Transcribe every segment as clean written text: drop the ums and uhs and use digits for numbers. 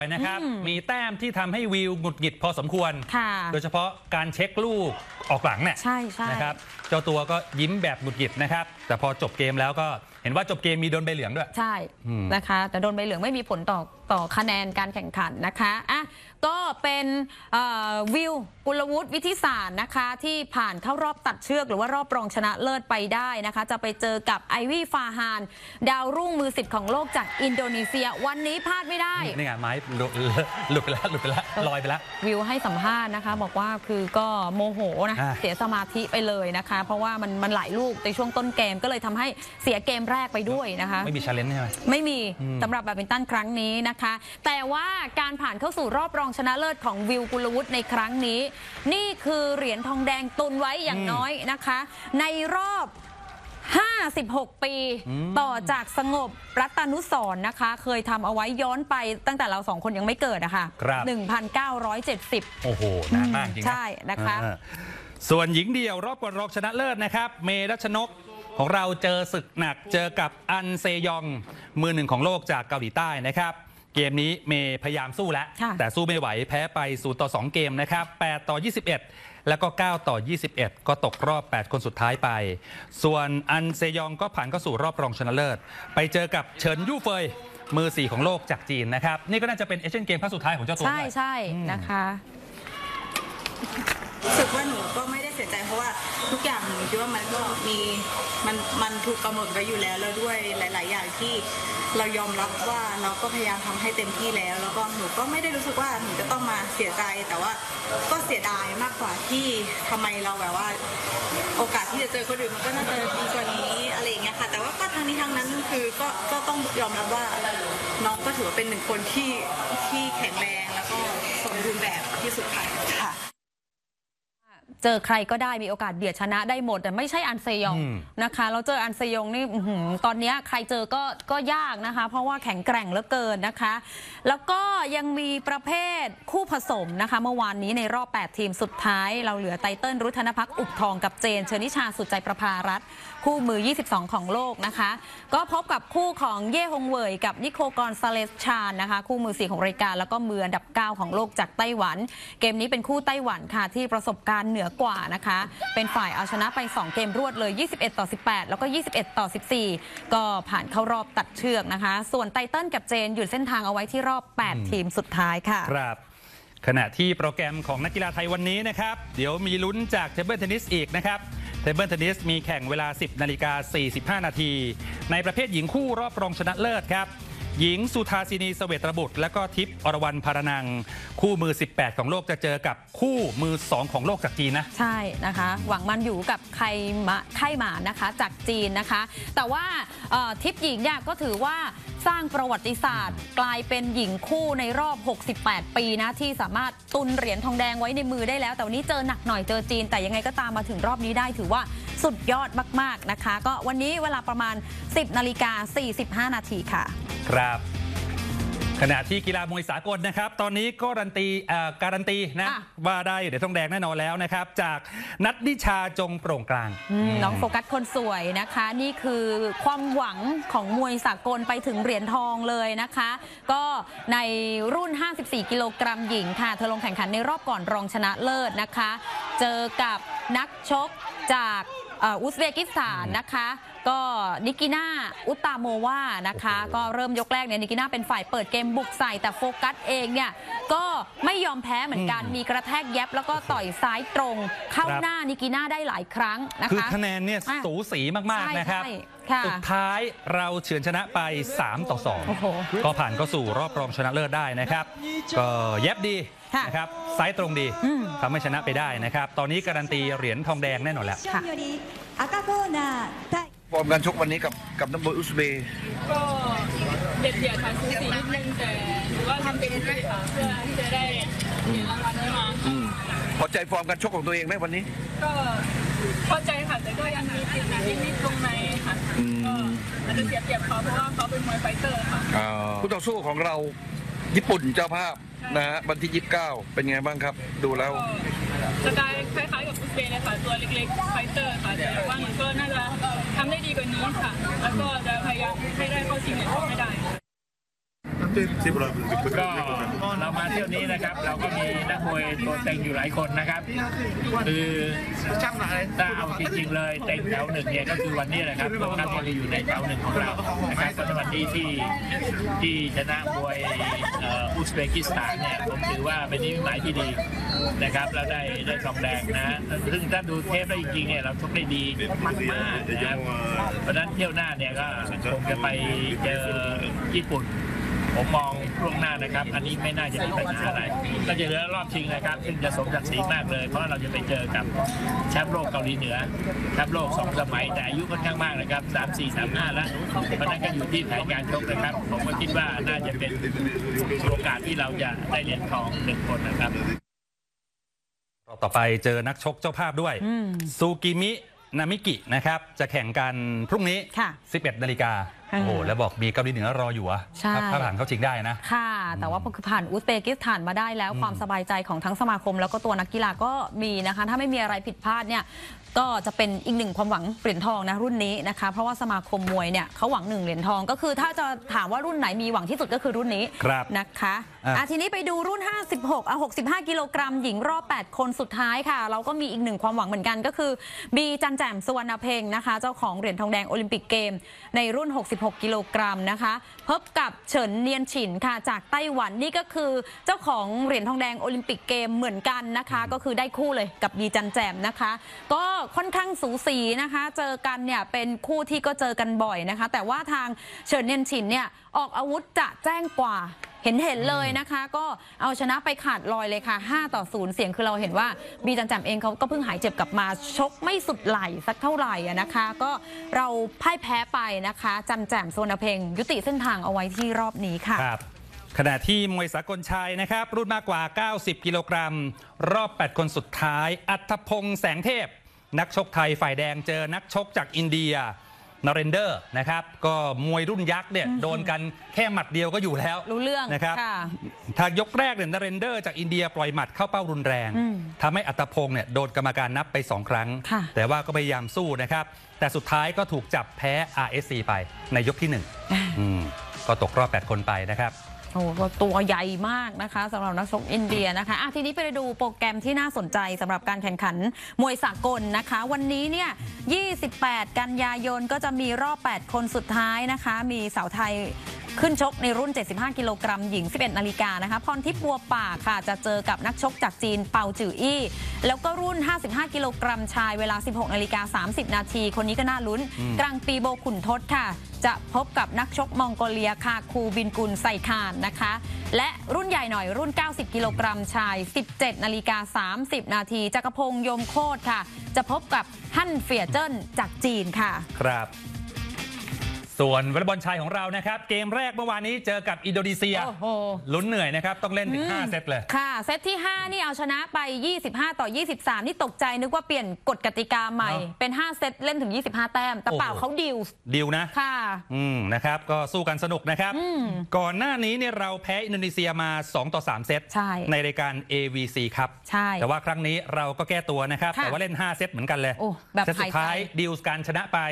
นะครับมีแต้มที่ทำให้วิวหงุดหงิดพอสมควรโดยเฉพาะการเช็คลูกออกหลังเนี่ยนะครับเจ้าตัวก็ยิ้มแบบหงุดหงิดนะครับแต่พอจบเกมแล้วก็เห็นว่าจบเกมมีโดนใบเหลืองด้วยใช่นะคะแต่โดนใบเหลืองไม่มีผลต่อคะแนนการแข่งขันนะคะก็เป็นวิวกุลวุฒิวิทิสารนะคะที่ผ่านเข้ารอบตัดเชือกหรือว่ารอบรองชนะเลิศไปได้นะคะจะไปเจอกับไอวี่ฟาฮานดาวรุ่งมือ10ของโลกจากอินโดนีเซียวันนี้พลาดไม่ได้นี่ไงไม้หลุดไปแล้วลอยไปแล้ววิวให้สัมภาษณ์นะคะบอกว่าคือก็โมโหนะเสียสมาธิไปเลยนะคะเพราะว่ามันหลายลูกในช่วงต้นเกมก็เลยทำให้เสียเกมแรกไปด้วยนะคะไม่มี challenge ใช่ไหมไม่มีสำหรับแบดมินตันครั้งนี้นะคะแต่ว่าการผ่านเข้าสู่รอบรองชนะเลิศของวิวกุลวุฒิในครั้งนี้นี่คือเหรียญทองแดงตุนไว้อย่างน้อยนะคะในรอบ56 ปีต่อจากสงบรัตนุสรณ์นะคะเคยทำเอาไว้ย้อนไปตั้งแต่เราสองคนยังไม่เกิดนะคะ1970 โอ้โหนานมากจริงใช่นะคะส่วนหญิงเดี่ยวรอบก่อนรองชนะเลิศนะครับเมรัชนกของเราเจอศึกหนักเจอกับอันเซยองมือหนึ่งของโลกจากเกาหลีใต้นะครับเกมนี้เมย์พยายามสู้แล้วแต่สู้ไม่ไหวแพ้ไป0-2 เกมนะครับ8-21แล้วก็9-21ก็ตกรอบ8คนสุดท้ายไปส่วนอันเซยองก็ผ่านเข้าสู่รอบรองชนะเลิศไปเจอกับเฉินยู่เฟยมือ4ของโลกจากจีนนะครับนี่ก็น่าจะเป็นเอเชียนเกมครั้งสุดท้ายของเจ้าตัวใช่นะคะรู้สึกว่าหนูก็ไม่ได้เสียใจเพราะว่าทุกอย่างหนูคิดว่ามันก็มีมันถูกกำหนดไว้อยู่แล้วด้วยหลายๆอย่างที่เรายอมรับว่าเราก็พยายามทำให้เต็มที่แล้วก็หนูก็ไม่ได้รู้สึกว่าหนูจะต้องมาเสียใจแต่ว่าก็เสียดายมากกว่าที่ทำไมเราแบบว่าโอกาสที่จะเจอคนอื่นมันก็น่าจะดีกว่านี้อะไรอย่างเงี้ยค่ะแต่ว่าก็ทางนี้ทางนั้นคือก็ต้องยอมรับว่าน้องก็ถือว่าเป็นหนึ่งคนที่แข็งแรงแล้วก็สมบูรณ์แบบที่สุดค่ะเจอใครก็ได้มีโอกาสเบียดชนะได้หมดแต่ไม่ใช่อันเซยองนะคะเราเจออันเซยองนี่ตอนนี้ใครเจอก็ยากนะคะเพราะว่าแข็งแกร่งเหลือเกินนะคะแล้วก็ยังมีประเภทคู่ผสมนะคะเมื่อวานนี้ในรอบ8ทีมสุดท้ายเราเหลือไตเติ้ลรุธนภักดิ์อุบทองกับเจนเชนิชาสุดใจประภารัตน์คู่มือ22ของโลกนะคะก็พบกับคู่ของเย่ฮงเว่ยกับนิโคลกอนซาเลสชานนะคะคู่มือ4ของรายการแล้วก็มืออันดับ9ของโลกจากไต้หวันเกมนี้เป็นคู่ไต้หวันค่ะที่ประสบการณ์เหนือกว่านะคะเป็นฝ่ายเอาชนะไป2เกมรวดเลย21-18แล้วก็21-14ก็ผ่านเข้ารอบตัดเชือกนะคะส่วนไตเติ้ลกับเจนหยุดเส้นทางเอาไว้ที่รอบ8ทีมสุดท้ายค่ะครับขณะที่โปรแกรมของนักกีฬาไทยวันนี้นะครับเดี๋ยวมีลุ้นจากเทเบิลเทนนิสอีกนะครับเทเบิลเทนนิสมีแข่งเวลา 10:45 นาทีในประเภทหญิงคู่รอบรองชนะเลิศครับหญิงสุธาสินีเสวตระบุตรและก็ทิพย์อรวรรณพารนังคู่มือ18ของโลกจะเจอกับคู่มือ2ของโลกจากจีนนะใช่นะคะหวังมันอยู่กับไข่หมานะคะจากจีนนะคะแต่ว่าทิพย์หญิงเนี่ยก็ถือว่าสร้างประวัติศาสตร์กลายเป็นหญิงคู่ในรอบ68ปีนะที่สามารถตุนเหรียญทองแดงไว้ในมือได้แล้วแต่วันนี้เจอหนักหน่อยเจอจีนแต่ยังไงก็ตามมาถึงรอบนี้ได้ถือว่าสุดยอดมากๆนะคะก็วันนี้เวลาประมาณ 10:45 นาทีค่ะครับขณะที่กีฬามวยสากลนะครับตอนนี้ก็การันตีนะว่าได้เหรียญทองแดงแน่นอนแล้วนะครับจากนัทนิชาจงโปร่งกลางน้องโฟกัสคนสวยนะคะนี่คือความหวังของมวยสากลไปถึงเหรียญทองเลยนะคะก็ในรุ่น54กิโลกรัมหญิงค่ะเธอลงแข่งขันในรอบก่อนรองชนะเลิศนะคะเจอกับนักชกจากอุซเบกิสถานนะคะก็นิกิน่าอุตตาโมวานะคะก็เริ่มยกแรกเนี่ยนิกิน่าเป็นฝ่ายเปิดเกมบุกใส่แต่โฟกัสเองเนี่ยก็ไม่ยอมแพ้เหมือนกันมีกระแทกแย็บแล้วก็ต่อยซ้ายตรงเข้าหน้านิกิน่าได้หลายครั้งนะคะคือคะแนนเนี่ยสูสีมากๆนะครับสุดท้ายเราเฉือนชนะไป3-2ก็ผ่านเข้าสู่รอบรองชนะเลิศได้นะครับก็แย็บดีนะครับซ้ายตรงดีทำให้ชนะไปได้นะครับตอนนี้การันตีเหรียญทองแดงแน่นอนแล้วฟอร์มการชกวันนี้กับนักมวยอุซเบย์ก็เด็ดเดี่ยวทางสูสีนิดนึงแต่ถือว่าทำเป็นที่ค่ะเพื่อที่จะได้เหรียญรางวัลนี้มาพอใจฟอร์มการชกของตัวเองไหมวันนี้ก็พอใจค่ะแต่ก็ยังมีติดนิดตรงในค่ะก็อาจจะเสียเปรียบเขาเพราะว่าเขาเป็นมวยไฟเตอร์ค่ะคู่ต่อสู้ของเราญี่ปุ่นเจ้าภาพนะฮะวันที่29เป็นไงบ้างครับดูแล้วสไตล์คล้ายๆกับอุซเบย์เลยค่ะตัวเล็กๆไฟเตอร์ค่ะแต่ว่าหนูก็น่าจะทำได้ดีกว่านี้ค่ะแล้วก็จะพยายามให้ได้เข้าชิงเหรียญทองให้ได้ก็เรามาเที่ยวนี้นะครับเราก็มีนักมวยตัวเต็งอยู่หลายคนนะครับคือถ้าเอาจริงๆเลยเต็งแถวหนึ่งเนี่ยก็คือวันนี้แหละครับเราท่านที่อยู่ในแถวหนึ่งของเรานะครับก็ในวันนี้ที่ชนะมวยอุซเบกิสถานเนี่ยผมถือว่าเป็นนิมิตหมายที่ดีนะครับเราได้ทองแดงนะซึ่งถ้าดูเทปแล้วจริงๆเนี่ยเราชกได้ดีมากๆนะครับเพราะฉะนั้นเที่ยวหน้าเนี่ยก็คงจะไปเจอญี่ปุ่นผมมองล่วงหน้านะครับอันนี้ไม่น่าจะมีปัญหาอะไรก็จะเหลือรอบชิงนะครับซึ่งจะสมศักดิ์ศรีมากเลยเพราะเราจะไปเจอกับแชมป์โลกเกาหลีเหนือแชมป์โลก2 สมัยแต่อายุค่อนข้างมากนะครับ34 35แล้วเพราะนั้นก็อยู่ที่แผนการชกนะครับผมก็คิดว่าน่าจะเป็นโอกาสที่เราจะได้เหรียญทอง1 คนนะครับต่อไปเจอนักชกเจ้าภาพด้วยซูกิมินามิกินะครับจะแข่งกันพรุ่งนี้ 11 นาฬิกาโอ้โหแล้วบอกมีเกาหลีเหนือรออยู่อะถ้าผ่านเข้าชิงได้นะค่ะแต่ว่าพอผ่านอุซเบกิสถานมาได้แล้วความสบายใจของทั้งสมาคมแล้วก็ตัวนักกีฬาก็มีนะคะถ้าไม่มีอะไรผิดพลาดเนี่ยก็จะเป็นอีกหนึ่งความหวังเหรียญทองนะรุ่นนี้นะคะเพราะว่าสมาคมมวยเนี่ยเขาหวัง1 เหรียญทองก็คือถ้าจะถามว่ารุ่นไหนมีหวังที่สุดก็คือรุ่นนี้นะคะทีนี้ไปดูรุ่น65 กิโลกรัมหญิงรอบ8 คนสุดท้ายค่ะเราก็มีอีกหนึ่งความหวังเหมือนกันก็คือบีจันแจ่มสุวรรณเพ็งนะคะเจ้าของเหรียญทองแดงโอลิมปิกเกมในรุ่น66 กิโลกรัมนะคะพบกับเฉินเนียนฉินค่ะจากไต้หวันนี่ก็คือเจ้าของเหรียญทองแดงโอลิมปิกเกมเหมือนกันนะคะก็คือได้คู่เลยกับบีจันแจ่มนะคะก็ค่อนข้างสูสีนะคะเจอกันเนี่ยเป็นคู่ที่ก็เจอกันบ่อยนะคะแต่ว่าทางเฉินเนียนฉินเนี่ยออกอาวุธจะแจ้งกว่าเห็นเลยนะคะก็เอาชนะไปขาดลอยเลยค่ะ5-0เสียงคือเราเห็นว่าบีจันแจ่มเองเขาก็เพิ่งหายเจ็บกลับมาชกไม่สุดไหลสักเท่าไหร่นะคะก็เราพ่ายแพ้ไปนะคะจันแจ่มสุวรรณเพ็งยุติเส้นทางเอาไว้ที่รอบนี้ค่ะครับขณะที่มวยสากลชายนะครับรุ่นมากกว่า90 กิโลกรัมรอบ8 คนสุดท้ายอัธพงษ์แสงเทพนักชกไทยฝ่ายแดงเจอนักชกจากอินเดียนเรนเดอร์นะครับก็มวยรุ่นยักษ์เนี่ยโดนกันแค่หมัดเดียวก็อยู่แล้วรู้เรื่องนะครับถ้ายกแรกเนี่ยนเรนเดอร์จากอินเดียปล่อยหมัดเข้าเป้ารุนแรงทำให้อัตพงษ์เนี่ยโดนกรรมการนับไป2 ครั้งแต่ว่าก็พยายามสู้นะครับแต่สุดท้ายก็ถูกจับแพ้ RSC ไปในยกที่1ก็ตกรอบ8 คนไปนะครับโอ้ตัวใหญ่มากนะคะสำหรับนักชกอินเดียนะคะทีนี้ไปดูโปรแกรมที่น่าสนใจสำหรับการแข่งขันมวยสากลนะคะวันนี้เนี่ย28 กันยายนก็จะมีรอบ8 คนสุดท้ายนะคะมีสาวไทยขึ้นชกในรุ่น75 กิโลกรัมหญิง11 นาฬิกานะคะพรทิพย์บัวป่าค่ะจะเจอกับนักชกจากจีนเปาจืออี้แล้วก็รุ่น55 กิโลกรัมชายเวลา 16:30 นาทีคนนี้ก็น่าลุ้นกลางปีโบขุนทศค่ะจะพบกับนักชกมองโกเลียคาคูบินกุลไซคานนะคะและรุ่นใหญ่หน่อยรุ่น90 กิโลกรัมชาย 17:30 นาทีจักรพงษ์ยมโคตรค่ะจะพบกับฮั่นเฟียเจิ้นจากจีนค่ะครับส่วนวอลเลย์บอลชายของเรานะครับเกมแรกเมื่อวานนี้เจอกับอินโดนีเซียลุ้นเหนื่อยนะครับต้องเล่นถึง5 เซตเลยค่ะเซตที่5นี่เอาชนะไป25-23นี่ตกใจนึกว่าเปลี่ยนกฎกติกาใหม่เป็น5 เซตเล่นถึง25 แต้มแต่เปล่าเขาดิวนะค่ะนะครับก็สู้กันสนุกนะครับก่อนหน้านี้เนี่ยเราแพ้อินโดนีเซียมา2-3 เซตในรายการ AVC ครับแต่ว่าครั้งนี้เราก็แก้ตัวนะครับแต่ว่าเล่น5 เซตเหมือนกันเลยเซตสุดท้ายดิวกันชนะไป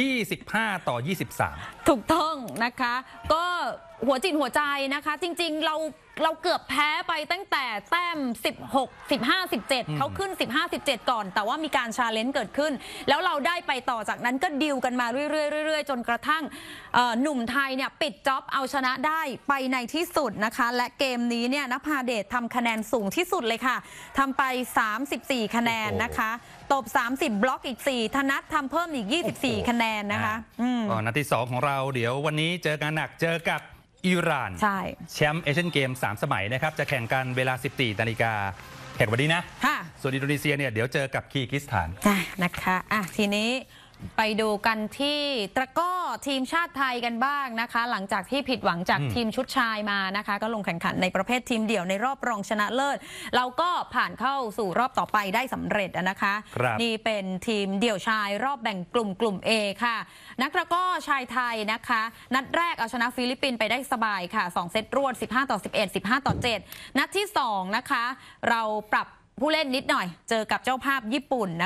25-23 ถูกต้องนะคะก็หัวจิตหัวใจนะคะจริงๆเราเกือบแพ้ไปตั้งแต่แต้ม16 15 17เขาขึ้น15 17ก่อนแต่ว่ามีการชาเลนจ์เกิดขึ้นแล้วเราได้ไปต่อจากนั้นก็ดิวกันมาเรื่อยๆจนกระทั่งหนุ่มไทยเนี่ยปิดจ็อบเอาชนะได้ไปในที่สุดนะคะและเกมนี้เนี่ยนภาเดชทำคะแนนสูงที่สุดเลยค่ะทำไป34 คะแนนนะคะตบ30บล็อกอีก4ธนัททำเพิ่มอีก24 คะแนนนะคะนัดที่2ของเราเดี๋ยววันนี้เจอกันหนักเจอกับอิหร่านแชมป์เอเชียนเกม3 สมัยนะครับจะแข่งกันเวลา 14 นาฬิกาแข่งวันนี้นะส่วนอินโดนีเซียเนี่ยเดี๋ยวเจอกับคีร์กิสถานนะคะทีนี้ไปดูกันที่ตะกร้อทีมชาติไทยกันบ้างนะคะหลังจากที่ผิดหวังจากทีมชุดชายมานะคะก็ลงแข่งขันในประเภททีมเดี่ยวในรอบรองชนะเลิศเราก็ผ่านเข้าสู่รอบต่อไปได้สำเร็จนะคะนี่เป็นทีมเดี่ยวชายรอบแบ่งกลุ่ม A ค่ะนักตะกร้อชายไทยนะคะนัดแรกเอาชนะฟิลิปปินส์ไปได้สบายค่ะ2 เซตรวด15-11 15-7นัดที่2นะคะเราปรับผู้เล่นนิดหน่อยเจอกับเจ้าภาพญี่ปุ่น